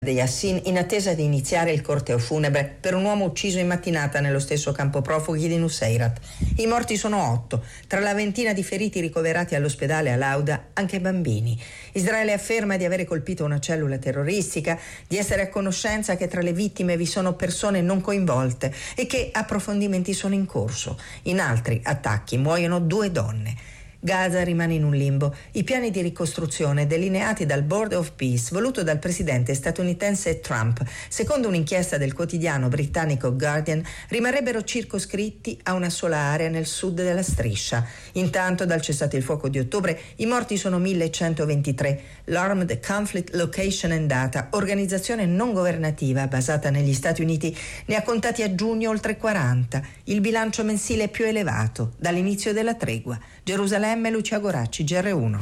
di Yassin in attesa di iniziare il corteo funebre per un uomo ucciso in mattinata nello stesso campo profughi di Nuseirat. I morti sono 8, tra la ventina di feriti ricoverati all'ospedale Al-Auda anche bambini. Israele afferma di avere colpito una cellula terroristica, di essere a conoscenza che tra le vittime vi sono persone non coinvolte e che approfondimenti sono in corso. In altri attacchi muoiono 2 donne. Gaza rimane in un limbo. I piani di ricostruzione delineati dal Board of Peace voluto dal presidente statunitense Trump, secondo un'inchiesta del quotidiano britannico Guardian, rimarrebbero circoscritti a una sola area nel sud della striscia. Intanto, dal cessate il fuoco di ottobre, i morti sono 1123. L'Armed Conflict Location and Data, organizzazione non governativa basata negli Stati Uniti, ne ha contati a giugno oltre 40, il bilancio mensile più elevato dall'inizio della tregua. Gerusalemme, Lucia Goracci, GR1.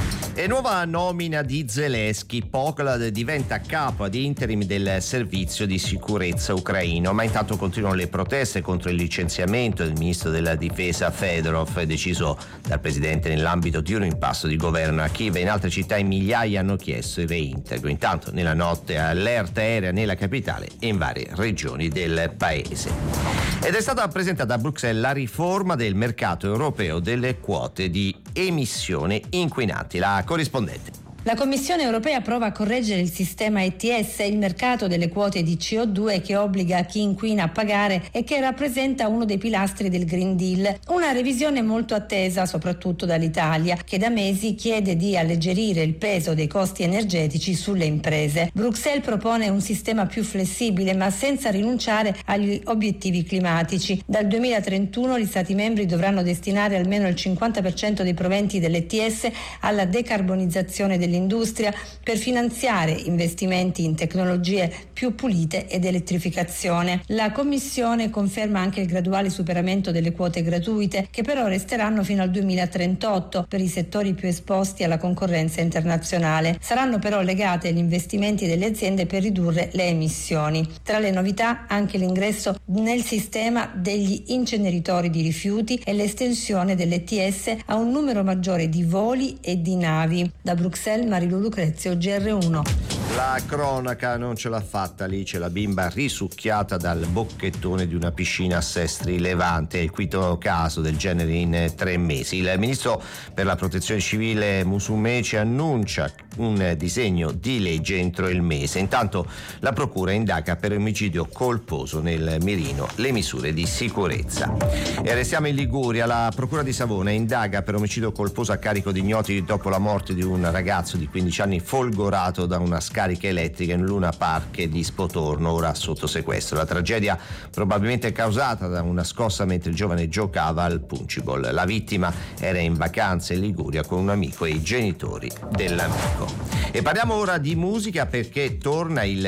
E nuova nomina di Zelensky. Poklad diventa capo ad interim del servizio di sicurezza ucraino, ma intanto continuano le proteste contro il licenziamento del ministro della difesa Fedorov, deciso dal presidente nell'ambito di un impasto di governo a Kiev. In altre città migliaia hanno chiesto il reintegro. Intanto nella notte allerta aerea nella capitale e in varie regioni del paese. Ed è stata presentata a Bruxelles la riforma del mercato europeo delle quote di emissione inquinanti. La corrispondente. La Commissione europea prova a correggere il sistema ETS, il mercato delle quote di CO2 che obbliga chi inquina a pagare e che rappresenta uno dei pilastri del Green Deal. Una revisione molto attesa soprattutto dall'Italia, che da mesi chiede di alleggerire il peso dei costi energetici sulle imprese. Bruxelles propone un sistema più flessibile ma senza rinunciare agli obiettivi climatici. Dal 2031 gli Stati membri dovranno destinare almeno il 50% dei proventi dell'ETS alla decarbonizzazione dell'industria per finanziare investimenti in tecnologie più pulite ed elettrificazione. La Commissione conferma anche il graduale superamento delle quote gratuite, che però resteranno fino al 2038 per i settori più esposti alla concorrenza internazionale. Saranno però legate agli investimenti delle aziende per ridurre le emissioni. Tra le novità anche l'ingresso nel sistema degli inceneritori di rifiuti e l'estensione dell'ETS a un numero maggiore di voli e di navi. Da Bruxelles, Marilu Lucrezio, GR1. La cronaca non ce l'ha fatta, lì c'è la bimba risucchiata dal bocchettone di una piscina a Sestri Levante, il quinto caso del genere in 3 mesi. Il ministro per la protezione civile Musumeci annuncia un disegno di legge entro il mese. Intanto la procura indaga per omicidio colposo nel mirino le misure di sicurezza. E restiamo in Liguria. La procura di Savona indaga per omicidio colposo a carico di ignoti dopo la morte di un ragazzo di 15 anni folgorato da una scarica elettrica in Luna Park di Spotorno, ora sotto sequestro. La tragedia probabilmente causata da una scossa mentre il giovane giocava al punciball. La vittima era in vacanza in Liguria con un amico e i genitori dell'amico. E parliamo ora di musica, perché torna il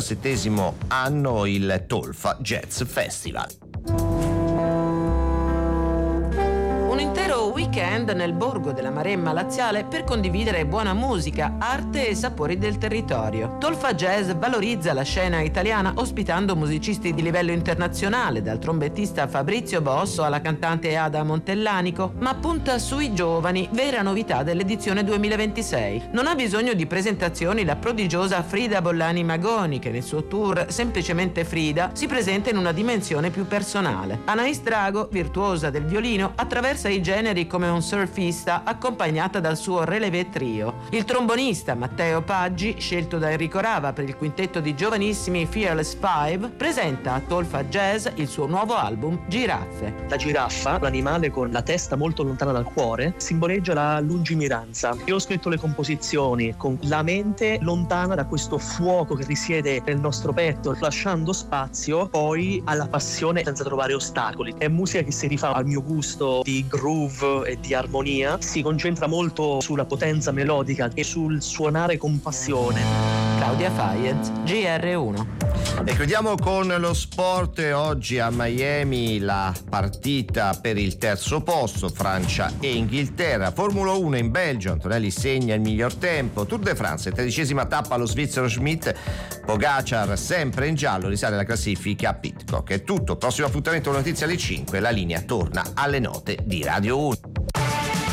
17° anno il Tolfa Jazz Festival. Un intero weekend nel borgo della Maremma laziale per condividere buona musica, arte e sapori del territorio. Tolfa Jazz valorizza la scena italiana ospitando musicisti di livello internazionale, dal trombettista Fabrizio Bosso alla cantante Ada Montellanico, ma punta sui giovani, vera novità dell'edizione 2026. Non ha bisogno di presentazioni la prodigiosa Frida Bollani Magoni, che nel suo tour Semplicemente Frida si presenta in una dimensione più personale. Anais Drago, virtuosa del violino, attraversa i generi come un surfista, accompagnata dal suo relevé trio. Il trombonista Matteo Paggi, scelto da Enrico Rava per il quintetto di giovanissimi Fearless Five, presenta a Tolfa Jazz il suo nuovo album Giraffe. La giraffa, l'animale con la testa molto lontana dal cuore, simboleggia la lungimiranza. Io ho scritto le composizioni con la mente lontana da questo fuoco che risiede nel nostro petto, lasciando spazio poi alla passione senza trovare ostacoli. È musica che si rifà al mio gusto di groove e di armonia, si concentra molto sulla potenza melodica e sul suonare con passione. Claudia Fayez, GR1. E chiudiamo con lo sport. Oggi a Miami la partita per il terzo posto, Francia e Inghilterra. Formula 1 in Belgio, Antonelli segna il miglior tempo. Tour de France, 13ª tappa allo svizzero Schmidt. Pogacar sempre in giallo, risale la classifica a Pidcock. È tutto, prossimo appuntamento, notizia alle 5. La linea torna alle note di Radio 1.